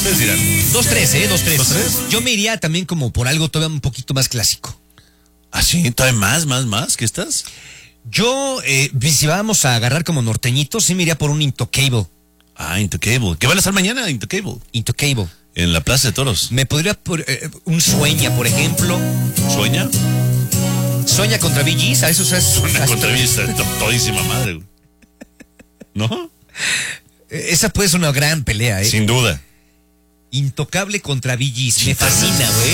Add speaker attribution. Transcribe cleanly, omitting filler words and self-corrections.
Speaker 1: Ustedes dirán.
Speaker 2: 2-3, 2-3.
Speaker 1: 2-3.
Speaker 2: Yo me iría también como por algo todavía un poquito más clásico.
Speaker 1: ¿Ah, sí? ¿Todavía más? ¿Qué estás?
Speaker 2: Yo, si vamos a agarrar como norteñitos, sí me iría por un Intocable.
Speaker 1: Ah, Intocable. ¿Qué van a hacer mañana, Intocable?
Speaker 2: Intocable.
Speaker 1: En la Plaza de Toros.
Speaker 2: Me podría por un Sueña, por ejemplo.
Speaker 1: ¿Sueña?
Speaker 2: Sueña contra Bee Gees, a eso es
Speaker 1: Una contravista, todísima madre, güey. ¿No?
Speaker 2: Esa puede ser una gran pelea,
Speaker 1: Sin duda.
Speaker 2: Intocable contra Bee Gees. Me fascina, güey.